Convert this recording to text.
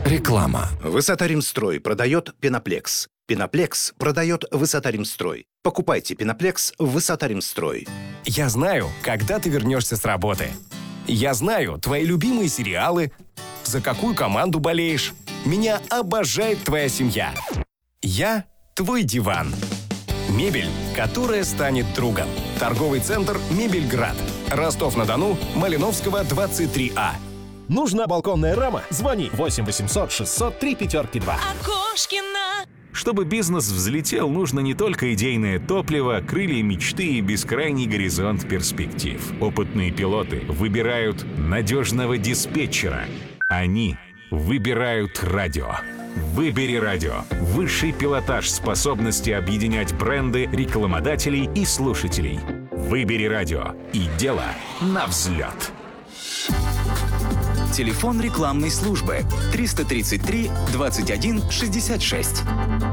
Реклама. Высота-Римстрой продает Пеноплекс. Пеноплекс продает Высота-Римстрой. Покупайте Пеноплекс в Высота-Римстрой. Я знаю, когда ты вернешься с работы. Я знаю твои любимые сериалы, за какую команду болеешь. Меня обожает твоя семья. Я твой диван. Мебель, которая станет другом. Торговый центр «Мебельград». Ростов-на-Дону, Малиновского, 23А. Нужна балконная рама? Звони 8 800 600 352. Окошкина. Чтобы бизнес взлетел, нужно не только идейное топливо, крылья мечты и бескрайний горизонт перспектив. Опытные пилоты выбирают надежного диспетчера. Они выбирают радио. Выбери радио. Высший пилотаж способности объединять бренды, рекламодателей и слушателей. Выбери радио. И дело на взлет. Телефон рекламной службы 333 21 66.